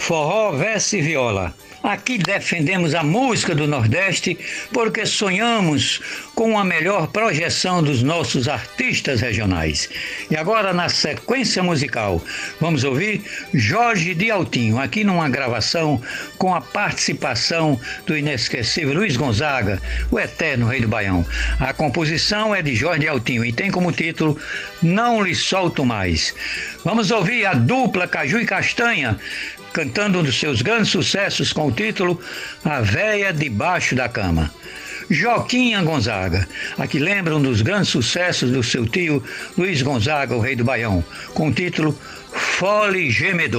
Forró, verso e viola. Aqui defendemos a música do Nordeste porque sonhamos com a melhor projeção dos nossos artistas regionais. E agora, na sequência musical, vamos ouvir Jorge de Altinho, aqui numa gravação com a participação do inesquecível Luiz Gonzaga, o eterno Rei do Baião. A composição é de Jorge de Altinho e tem como título Não Lhe Solto Mais. Vamos ouvir a dupla Caju e Castanha cantando um dos seus grandes sucessos com o título A Véia Debaixo da Cama. Joquinha Gonzaga, aqui lembra um dos grandes sucessos do seu tio Luiz Gonzaga, o Rei do Baião, com o título Fole Gemedor.